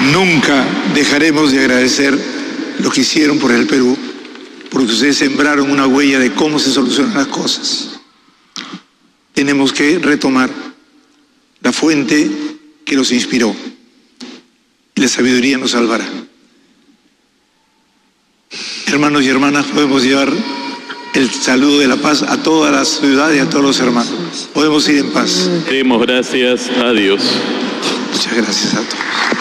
Nunca dejaremos de agradecer lo que hicieron por el Perú, porque ustedes sembraron una huella de cómo se solucionan las cosas. Tenemos que retomar la fuente que los inspiró, y la sabiduría nos salvará. Hermanos y hermanas, podemos llevar el saludo de la paz a toda la ciudad y a todos los hermanos. Podemos ir en paz. Demos gracias a Dios. Muchas gracias a todos.